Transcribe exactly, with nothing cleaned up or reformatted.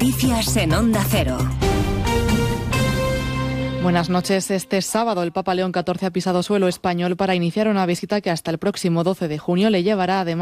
Noticias en Onda Cero. Buenas noches. Este sábado el Papa León catorce ha pisado suelo español para iniciar una visita que hasta el próximo doce de junio le llevará además